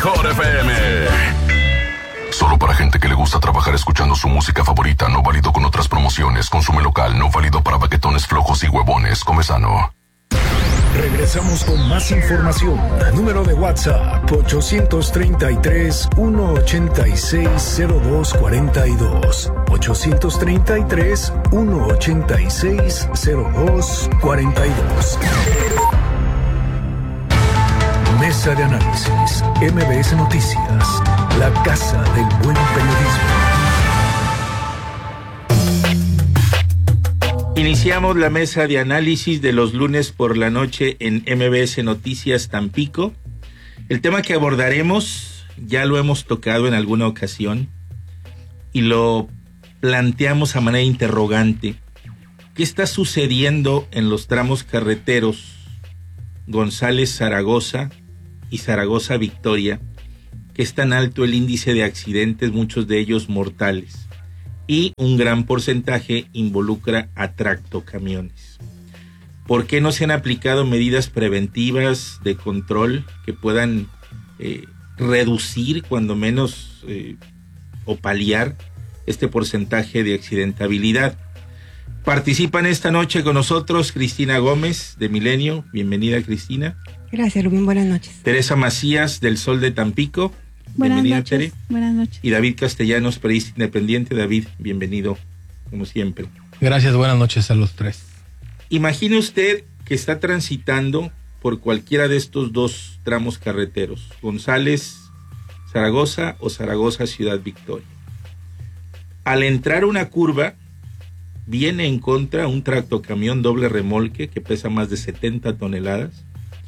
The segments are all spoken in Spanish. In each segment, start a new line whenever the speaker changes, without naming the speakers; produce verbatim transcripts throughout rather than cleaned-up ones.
mejor F M. Solo para gente que le gusta trabajar escuchando su música favorita, no válido con otras promociones. Consume local, no válido para baquetones flojos y huevones. Come sano.
Regresamos con más información. Número de WhatsApp ocho tres tres, uno ocho seis, cero dos cuatro dos. ocho tres tres, uno ocho seis, cero dos cuatro dos. Mesa de análisis. M B S Noticias. La casa del buen periodismo.
Iniciamos la mesa de análisis de los lunes por la noche en M B S Noticias Tampico. El tema que abordaremos ya lo hemos tocado en alguna ocasión y lo planteamos a manera interrogante. ¿Qué está sucediendo en los tramos carreteros González-Zaragoza y Zaragoza-Victoria, que es tan alto el índice de accidentes, muchos de ellos mortales? Y un gran porcentaje involucra a tractocamiones. ¿Por qué no se han aplicado medidas preventivas de control que puedan eh, reducir, cuando menos, eh, o paliar este porcentaje de accidentabilidad? Participan esta noche con nosotros Cristina Gómez, de Milenio. Bienvenida, Cristina.
Gracias, Rubén. Buenas noches.
Teresa Macías, del Sol de Tampico.
Buenas
Bienvenida,
noches.
Tere.
Buenas noches.
Y David Castellanos, periodista independiente. David, bienvenido, como siempre.
Gracias, buenas noches a los tres.
Imagine usted que está transitando por cualquiera de estos dos tramos carreteros, González, Zaragoza o Zaragoza, Ciudad Victoria. Al entrar una curva, viene en contra un tractocamión doble remolque que pesa más de setenta toneladas.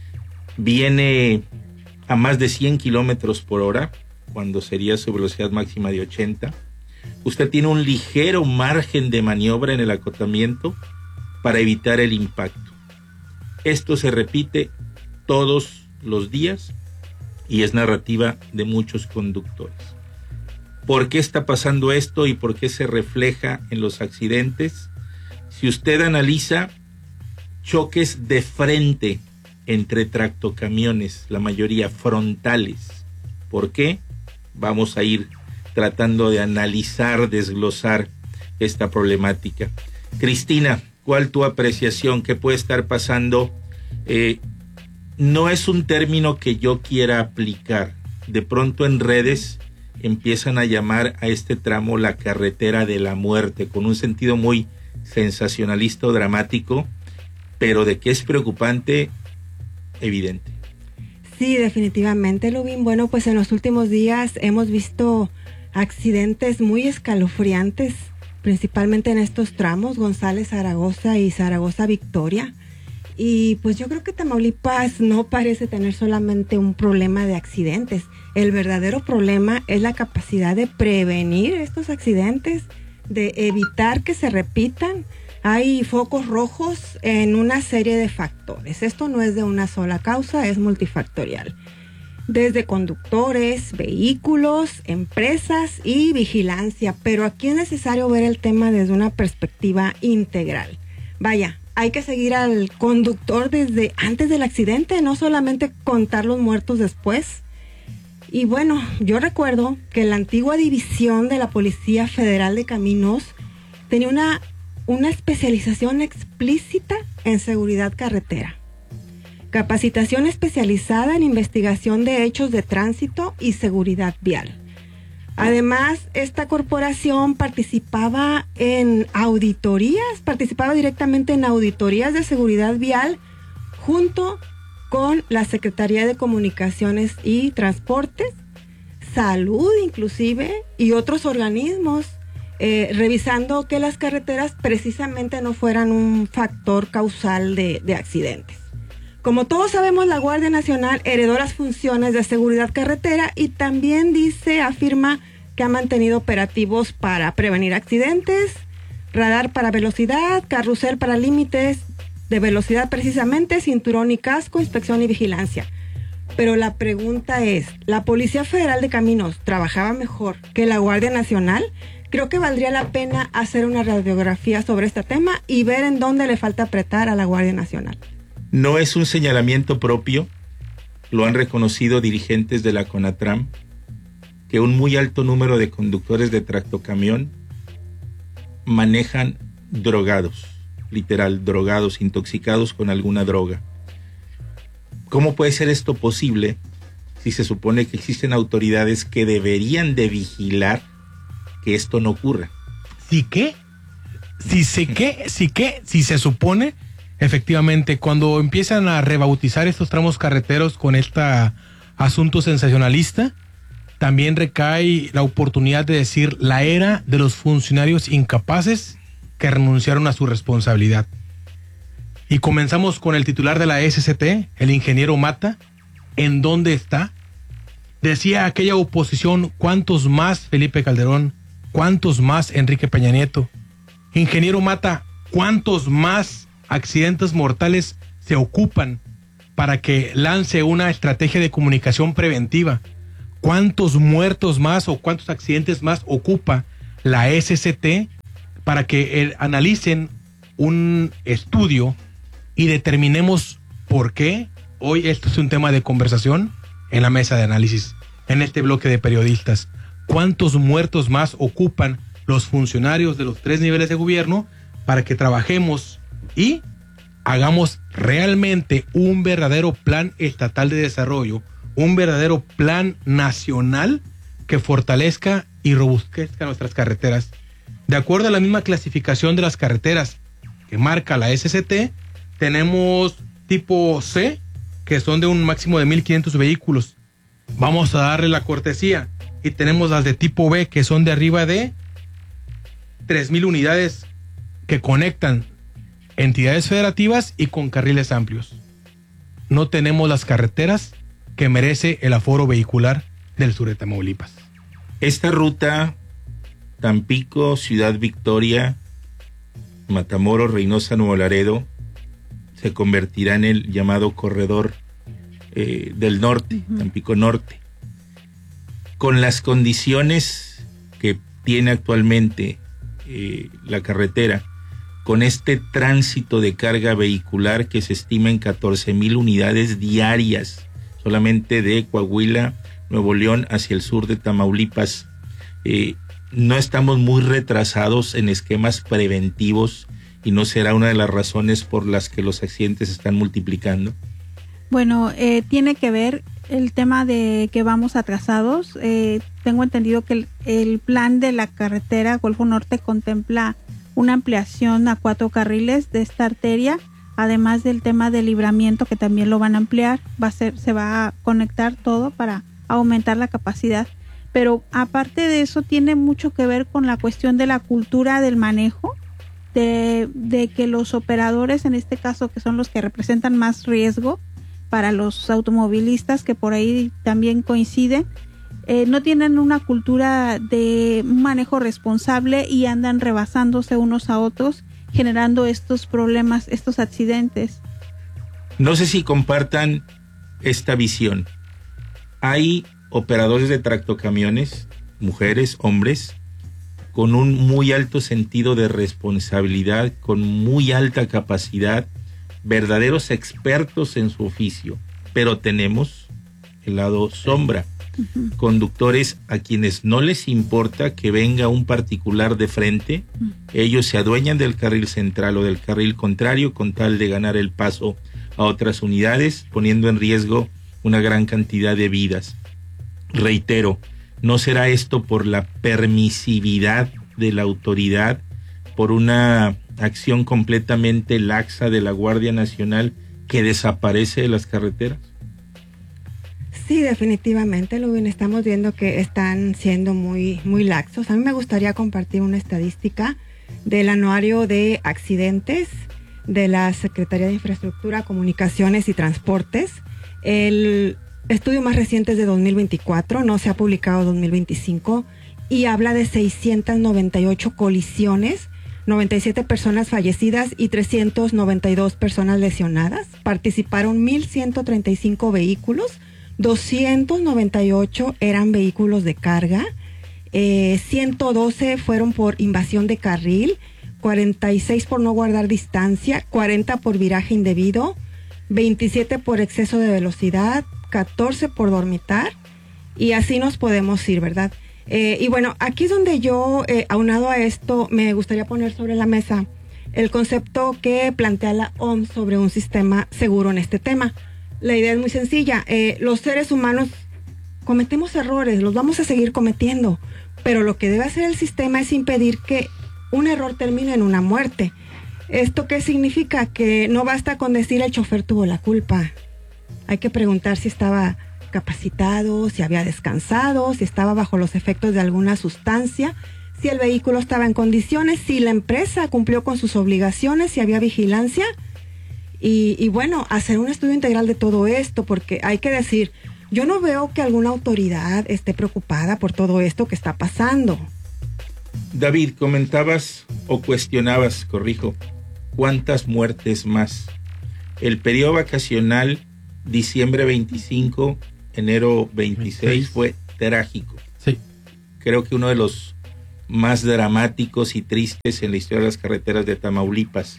Viene a más de cien kilómetros por hora, cuando sería su velocidad máxima de ochenta. Usted tiene un ligero margen de maniobra en el acotamiento para evitar el impacto. Esto se repite todos los días y es narrativa de muchos conductores. ¿Por qué está pasando esto y por qué se refleja en los accidentes? Si usted analiza choques de frente entre tractocamiones, la mayoría frontales. ¿Por qué? Vamos a ir tratando de analizar, desglosar esta problemática. Cristina, ¿cuál tu apreciación? ¿Qué puede estar pasando? Eh, no es un término que yo quiera aplicar. De pronto en redes empiezan a llamar a este tramo la carretera de la muerte, con un sentido muy sensacionalista o dramático, pero de que es preocupante, evidente.
Sí, definitivamente, Lubín. Bueno, pues en los últimos días hemos visto accidentes muy escalofriantes, principalmente en estos tramos, González, Zaragoza y Zaragoza, Victoria. Y pues yo creo que Tamaulipas no parece tener solamente un problema de accidentes. El verdadero problema es la capacidad de prevenir estos accidentes, de evitar que se repitan. Hay focos rojos en una serie de factores. Esto no es de una sola causa, es multifactorial. Desde conductores, vehículos, empresas y vigilancia. Pero aquí es necesario ver el tema desde una perspectiva integral. Vaya, hay que seguir al conductor desde antes del accidente, no solamente contar los muertos después. Y bueno, yo recuerdo que la antigua división de la Policía Federal de Caminos tenía una una especialización explícita en seguridad carretera, capacitación especializada en investigación de hechos de tránsito y seguridad vial. Además, esta corporación participaba en auditorías, participaba directamente en auditorías de seguridad vial junto con la Secretaría de Comunicaciones y Transportes, Salud inclusive, y otros organismos, Eh, revisando que las carreteras precisamente no fueran un factor causal de, de accidentes. Como todos sabemos, la Guardia Nacional heredó las funciones de seguridad carretera y también dice, afirma que ha mantenido operativos para prevenir accidentes, radar para velocidad, carrusel para límites de velocidad precisamente, cinturón y casco, inspección y vigilancia. Pero la pregunta es, ¿la Policía Federal de Caminos trabajaba mejor que la Guardia Nacional? Creo que valdría la pena hacer una radiografía sobre este tema y ver en dónde le falta apretar a la Guardia Nacional.
¿No es un señalamiento propio lo han reconocido dirigentes de la CONATRAM, que un muy alto número de conductores de tractocamión manejan drogados, literal, drogados, intoxicados con alguna droga. ¿Cómo puede ser esto posible si se supone que existen autoridades que deberían de vigilar que esto no ocurra?
¿Sí qué? Si se qué, si qué, si se supone, efectivamente, cuando empiezan a rebautizar estos tramos carreteros con este asunto sensacionalista, también recae la oportunidad de decir la era de los funcionarios incapaces que renunciaron a su responsabilidad. Y comenzamos con el titular de la S C T, el ingeniero Mata. ¿En dónde está? Decía aquella oposición, ¿cuántos más Felipe Calderón? ¿Cuántos más Enrique Peña Nieto? Ingeniero Mata, ¿cuántos más accidentes mortales se ocupan para que lance una estrategia de comunicación preventiva? ¿Cuántos muertos más o cuántos accidentes más ocupa la S C T para que eh, analicen un estudio y determinemos por qué? Hoy esto es un tema de conversación en la mesa de análisis, en este bloque de periodistas. ¿Cuántos muertos más ocupan los funcionarios de los tres niveles de gobierno para que trabajemos y hagamos realmente un verdadero plan estatal de desarrollo, un verdadero plan nacional que fortalezca y robustezca nuestras carreteras? De acuerdo a la misma clasificación de las carreteras que marca la S C T, tenemos tipo C, que son de un máximo de mil quinientos vehículos. Vamos a darle la cortesía. Y tenemos las de tipo B, que son de arriba de tres mil unidades que conectan entidades federativas y con carriles amplios. No tenemos las carreteras que merece el aforo vehicular del sur de Tamaulipas.
Esta ruta, Tampico, Ciudad Victoria, Matamoros, Reynosa, Nuevo Laredo, se convertirá en el llamado corredor eh, del norte, uh-huh. Tampico Norte. Con las condiciones que tiene actualmente eh, la carretera, con este tránsito de carga vehicular que se estima en catorce mil unidades diarias, solamente de Coahuila, Nuevo León hacia el sur de Tamaulipas, eh, no estamos muy retrasados en esquemas preventivos y no será una de las razones por las que los accidentes se están multiplicando.
Bueno, eh, tiene que ver el tema de que vamos atrasados. Eh, tengo entendido que el, el plan de la carretera Golfo Norte contempla una ampliación a cuatro carriles de esta arteria, además del tema de libramiento que también lo van a ampliar. Va a ser, se va a conectar todo para aumentar la capacidad. Pero aparte de eso tiene mucho que ver con la cuestión de la cultura del manejo, de, de que los operadores, en este caso que son los que representan más riesgo para los automovilistas, que por ahí también coinciden, eh, no tienen una cultura de manejo responsable y andan rebasándose unos a otros, generando estos problemas, estos accidentes.
No sé si compartan esta visión. Hay operadores de tractocamiones, mujeres, hombres, con un muy alto sentido de responsabilidad, con muy alta capacidad, verdaderos expertos en su oficio, pero tenemos el lado sombra, uh-huh. conductores a quienes no les importa que venga un particular de frente, uh-huh. ellos se adueñan del carril central o del carril contrario con tal de ganar el paso a otras unidades, poniendo en riesgo una gran cantidad de vidas. Reitero, ¿no será esto por la permisividad de la autoridad, por una acción completamente laxa de la Guardia Nacional que desaparece de las carreteras?
Sí, definitivamente, Lubin, estamos viendo que están siendo muy, muy laxos. A mí me gustaría compartir una estadística del anuario de accidentes de la Secretaría de Infraestructura, Comunicaciones y Transportes. El estudio más reciente es de dos mil veinticuatro, no se ha publicado dos mil veinticinco, y habla de seiscientas noventa y ocho colisiones, noventa y siete personas fallecidas y trescientas noventa y dos personas lesionadas. Participaron mil ciento treinta y cinco vehículos, doscientos noventa y ocho eran vehículos de carga, eh, ciento doce fueron por invasión de carril, cuarenta y seis por no guardar distancia, cuarenta por viraje indebido, veintisiete por exceso de velocidad, catorce por dormitar y así nos podemos ir, ¿verdad? Eh, y bueno, aquí es donde yo, eh, aunado a esto, me gustaría poner sobre la mesa el concepto que plantea la O M S sobre un sistema seguro en este tema. La idea es muy sencilla. Eh, los seres humanos cometemos errores, los vamos a seguir cometiendo, pero lo que debe hacer el sistema es impedir que un error termine en una muerte. ¿Esto qué significa? Que no basta con decir el chofer tuvo la culpa. Hay que preguntar si estaba capacitado, si había descansado, si estaba bajo los efectos de alguna sustancia, si el vehículo estaba en condiciones, si la empresa cumplió con sus obligaciones, si había vigilancia. Y, y bueno, hacer un estudio integral de todo esto, porque hay que decir, yo no veo que alguna autoridad esté preocupada por todo esto que está pasando.
David, comentabas o cuestionabas, corrijo, ¿cuántas muertes más? El periodo vacacional, diciembre veinticinco, enero veintiséis, fue trágico.
Sí.
Creo que uno de los más dramáticos y tristes en la historia de las carreteras de Tamaulipas.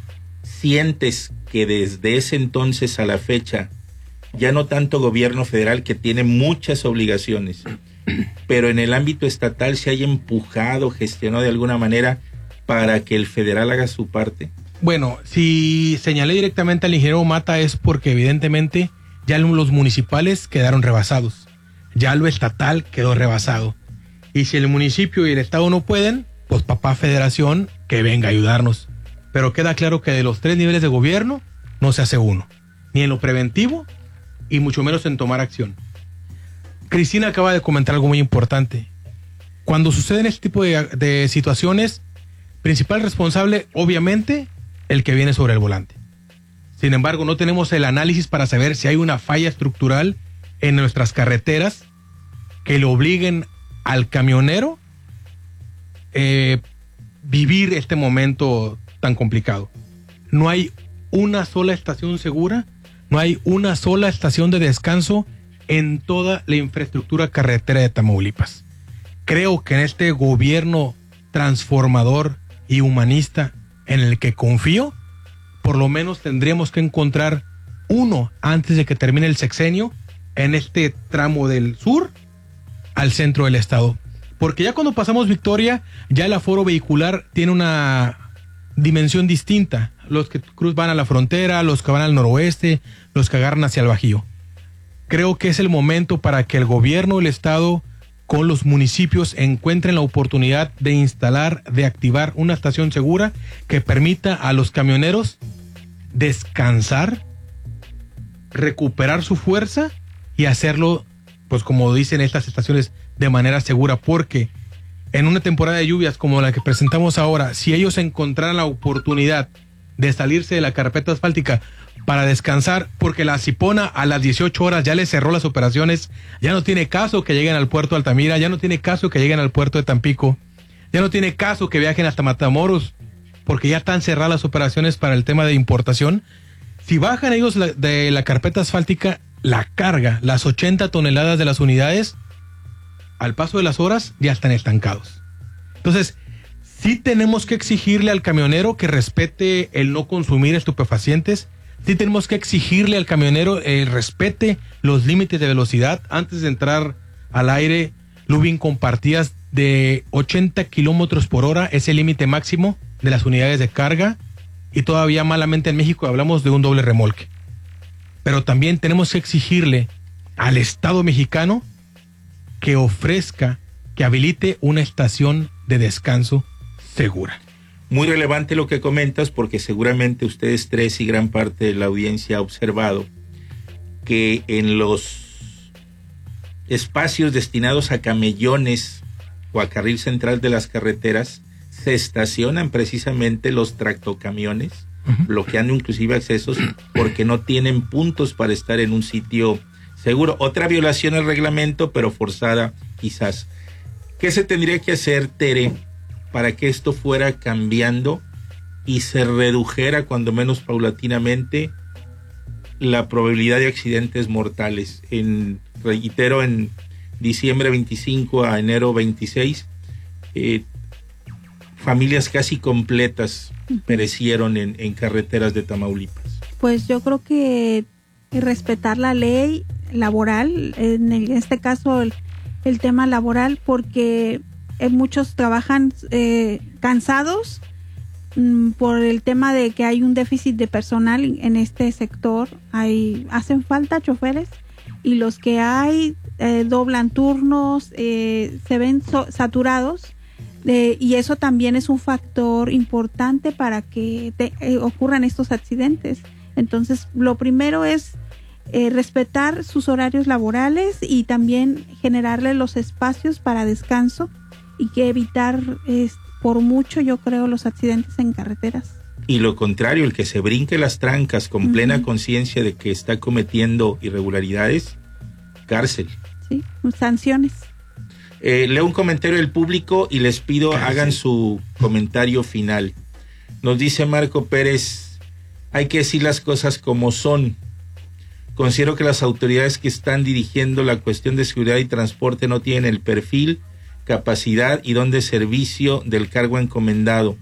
¿Sientes que desde ese entonces a la fecha, ya no tanto gobierno federal, que tiene muchas obligaciones, pero en el ámbito estatal se haya empujado, gestionado de alguna manera para que el federal haga su parte?
Bueno, si señalé directamente al ingeniero Mata es porque evidentemente ya los municipales quedaron rebasados, ya lo estatal quedó rebasado. Y si el municipio y el estado no pueden, pues papá federación que venga a ayudarnos. Pero queda claro que de los tres niveles de gobierno no se hace uno, ni en lo preventivo y mucho menos en tomar acción. Cristina acaba de comentar algo muy importante. Cuando suceden este tipo de, de situaciones, principal responsable, obviamente, el que viene sobre el volante. Sin embargo, no tenemos el análisis para saber si hay una falla estructural en nuestras carreteras que le obliguen al camionero eh, vivir este momento tan complicado. No hay una sola estación segura, no hay una sola estación de descanso en toda la infraestructura carretera de Tamaulipas. Creo que en este gobierno transformador y humanista en el que confío, por lo menos tendríamos que encontrar uno antes de que termine el sexenio en este tramo del sur al centro del estado. Porque ya cuando pasamos Victoria, ya el aforo vehicular tiene una dimensión distinta. Los que cruz van a la frontera, los que van al noroeste, los que agarran hacia el Bajío. Creo que es el momento para que el gobierno del estado con los municipios encuentren la oportunidad de instalar, de activar una estación segura que permita a los camioneros descansar, recuperar su fuerza y hacerlo, pues como dicen estas estaciones, de manera segura, porque en una temporada de lluvias como la que presentamos ahora, si ellos encontraran la oportunidad de salirse de la carpeta asfáltica para descansar, porque la Cipona a las dieciocho horas ya les cerró las operaciones, ya no tiene caso que lleguen al puerto de Altamira, ya no tiene caso que lleguen al puerto de Tampico, ya no tiene caso que viajen hasta Matamoros, porque ya están cerradas las operaciones para el tema de importación. Si bajan ellos la, de la carpeta asfáltica, la carga, las ochenta toneladas de las unidades, al paso de las horas ya están estancados. Entonces, sí tenemos que exigirle al camionero que respete el no consumir estupefacientes. Sí tenemos que exigirle al camionero el respete los límites de velocidad. Antes de entrar al aire, Lubin, compartías de ochenta kilómetros por hora, es el límite máximo de las unidades de carga. Y todavía malamente en México hablamos de un doble remolque. Pero también tenemos que exigirle al Estado mexicano que ofrezca, que habilite una estación de descanso segura.
Muy relevante lo que comentas, porque seguramente ustedes tres y gran parte de la audiencia ha observado que en los espacios destinados a camellones o a carril central de las carreteras se estacionan precisamente los tractocamiones, uh-huh. bloqueando inclusive accesos porque no tienen puntos para estar en un sitio seguro. Otra violación al reglamento, pero forzada quizás. ¿Qué se tendría que hacer, Tere, para que esto fuera cambiando y se redujera, cuando menos paulatinamente, la probabilidad de accidentes mortales? En, reitero, en diciembre veinticinco a enero veintiséis, eh, familias casi completas perecieron en, en carreteras de Tamaulipas.
Pues yo creo que respetar la ley, laboral, en, el, en este caso el, el tema laboral, porque eh, muchos trabajan eh, cansados mm, por el tema de que hay un déficit de personal en este sector. Hay, hacen falta choferes y los que hay eh, doblan turnos, eh, se ven so, saturados. Eh, y eso también es un factor importante para que te, eh, ocurran estos accidentes. Entonces, lo primero es eh, respetar sus horarios laborales y también generarle los espacios para descanso y que evitar eh, por mucho, yo creo, los accidentes en carreteras.
Y lo contrario, el que se brinque las trancas con uh-huh. plena conciencia de que está cometiendo irregularidades, cárcel.
Sí, sanciones.
Eh, leo un comentario del público y les pido hagan su comentario final. Nos dice Marco Pérez, hay que decir las cosas como son. Considero que las autoridades que están dirigiendo la cuestión de seguridad y transporte no tienen el perfil, capacidad y don de servicio del cargo encomendado.